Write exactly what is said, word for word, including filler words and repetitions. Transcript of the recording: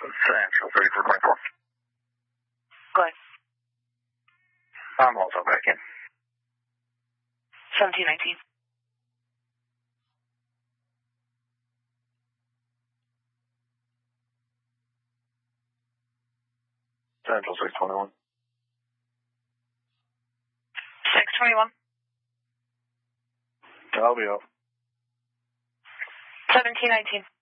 Central thirty-four twenty-four. Go ahead. I'm also back in. seventeen nineteen. Central six twenty-one. six twenty-one. I'll be off. seventeen nineteen.